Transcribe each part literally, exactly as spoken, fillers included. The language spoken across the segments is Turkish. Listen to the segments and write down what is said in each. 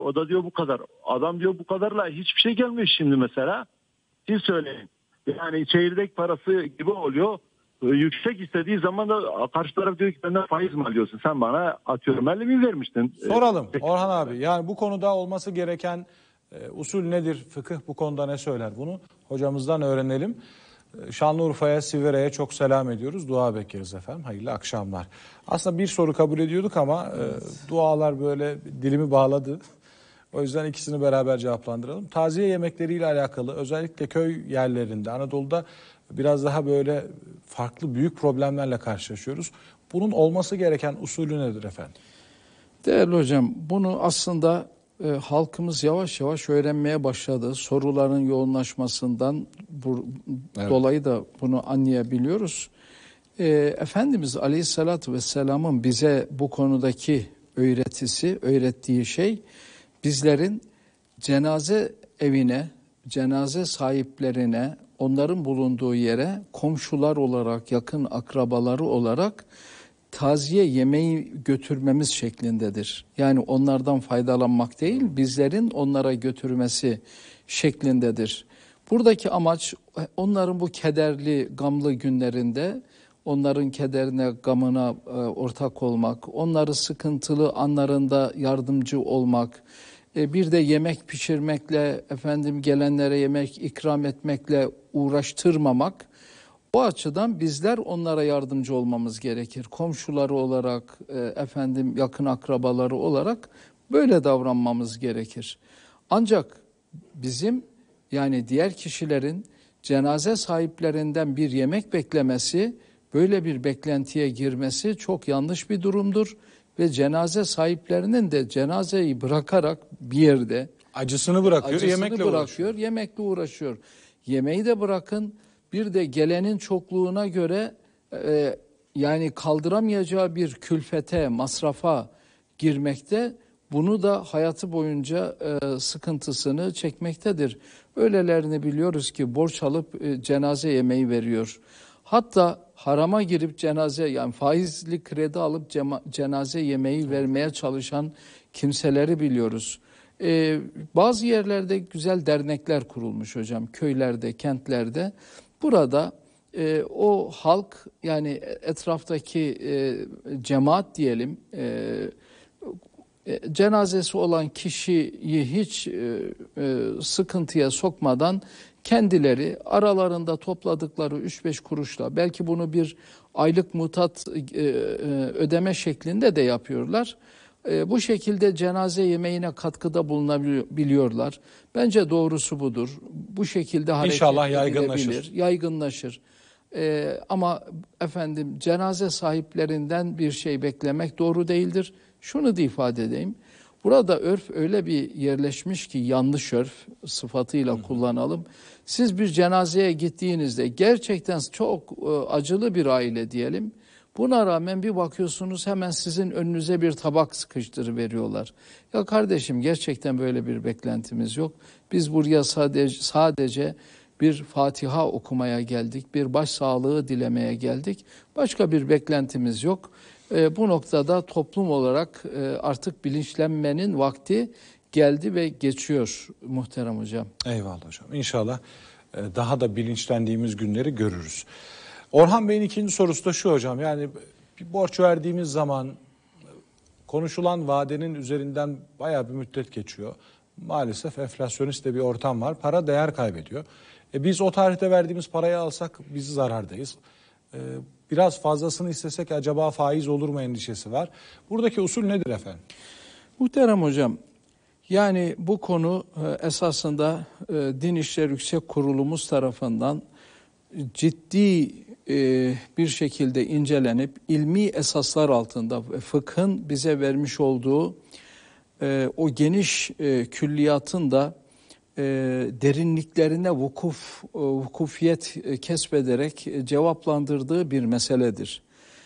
O da diyor bu kadar. Adam diyor bu kadarla hiçbir şey gelmiyor şimdi mesela. Siz söyleyin. Yani çekirdek parası gibi oluyor. Yüksek istediği zaman da karşı taraf diyor ki benden faiz mi alıyorsun? Sen bana atıyorum elli bin vermiştin. Soralım Orhan abi. Yani bu konuda olması gereken e, usul nedir? Fıkıh bu konuda ne söyler? Bunu hocamızdan öğrenelim. Şanlıurfa'ya, Sivere'ye çok selam ediyoruz. Dua bekliyoruz efendim. Hayırlı akşamlar. Aslında bir soru kabul ediyorduk ama e, dualar böyle dilimi bağladı. O yüzden ikisini beraber cevaplandıralım. Taziye yemekleriyle alakalı özellikle köy yerlerinde, Anadolu'da biraz daha böyle farklı büyük problemlerle karşılaşıyoruz. Bunun olması gereken usulü nedir efendim? Değerli hocam, bunu aslında e, halkımız yavaş yavaş öğrenmeye başladı. Soruların yoğunlaşmasından bu, evet. dolayı da bunu anlayabiliyoruz. E, Efendimiz Aleyhisselatü Vesselam'ın bize bu konudaki öğretisi, öğrettiği şey bizlerin cenaze evine, cenaze sahiplerine, onların bulunduğu yere komşular olarak, yakın akrabaları olarak taziye yemeği götürmemiz şeklindedir. Yani onlardan faydalanmak değil, bizlerin onlara götürmesi şeklindedir. Buradaki amaç onların bu kederli, gamlı günlerinde onların kederine, gamına e, ortak olmak, onları sıkıntılı anlarında yardımcı olmak, e, bir de yemek pişirmekle, efendim gelenlere yemek ikram etmekle uğraştırmamak. O açıdan bizler onlara yardımcı olmamız gerekir. Komşuları olarak, e, efendim yakın akrabaları olarak böyle davranmamız gerekir. Ancak bizim yani diğer kişilerin cenaze sahiplerinden bir yemek beklemesi, böyle bir beklentiye girmesi çok yanlış bir durumdur. Ve cenaze sahiplerinin de cenazeyi bırakarak bir yerde acısını bırakıyor, acısını yemekle bırakıyor, uğraşıyor. yemekle uğraşıyor. Yemeği de bırakın. Bir de gelenin çokluğuna göre e, yani kaldıramayacağı bir külfete, masrafa girmekte, bunu da hayatı boyunca e, sıkıntısını çekmektedir. Öylelerini biliyoruz ki borç alıp e, cenaze yemeği veriyor. Hatta harama girip cenaze, yani faizli kredi alıp cema, cenaze yemeği vermeye çalışan kimseleri biliyoruz. Ee, bazı yerlerde güzel dernekler kurulmuş hocam, köylerde, kentlerde. Burada e, o halk, yani etraftaki e, cemaat diyelim, e, e, cenazesi olan kişiyi hiç e, e, sıkıntıya sokmadan kendileri aralarında topladıkları üç beş kuruşla, belki bunu bir aylık mutat e, e, ödeme şeklinde de yapıyorlar. E, bu şekilde cenaze yemeğine katkıda bulunabiliyorlar. Bence doğrusu budur. Bu şekilde hareket İnşallah yaygınlaşır. edilebilir, yaygınlaşır. E, ama efendim cenaze sahiplerinden bir şey beklemek doğru değildir. Şunu da ifade edeyim. Burada örf öyle bir yerleşmiş ki, yanlış örf sıfatıyla Hı. kullanalım. Siz bir cenazeye gittiğinizde gerçekten çok e, acılı bir aile diyelim. Buna rağmen bir bakıyorsunuz hemen sizin önünüze bir tabak sıkıştırıveriyorlar. Ya kardeşim, gerçekten böyle bir beklentimiz yok. Biz buraya sadece sadece bir Fatiha okumaya geldik, bir başsağlığı dilemeye geldik. Başka bir beklentimiz yok. E, bu noktada toplum olarak e, artık bilinçlenmenin vakti geldi ve geçiyor muhterem hocam. Eyvallah hocam. İnşallah e, daha da bilinçlendiğimiz günleri görürüz. Orhan Bey'in ikinci sorusu da şu hocam. Yani bir borç verdiğimiz zaman konuşulan vadenin üzerinden bayağı bir müddet geçiyor. Maalesef enflasyonist de bir ortam var. Para değer kaybediyor. E, biz o tarihte verdiğimiz parayı alsak biz zarardayız. E, biraz fazlasını istesek acaba faiz olur mu endişesi var. Buradaki usul nedir efendim? Muhterem hocam, yani bu konu esasında Din İşleri Yüksek Kurulumuz tarafından ciddi bir şekilde incelenip ilmi esaslar altında fıkhın bize vermiş olduğu o geniş külliyatın da derinliklerine vukuf, vukufiyet kesbederek cevaplandırdığı bir meseledir.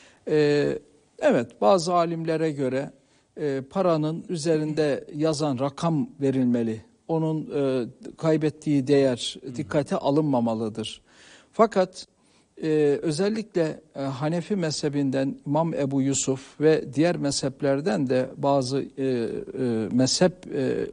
Evet, bazı alimlere göre paranın üzerinde yazan rakam verilmeli. Onun kaybettiği değer dikkate alınmamalıdır. Fakat Ee, özellikle e, Hanefi mezhebinden İmam Ebu Yusuf ve diğer mezheplerden de bazı e, e, mezhep e,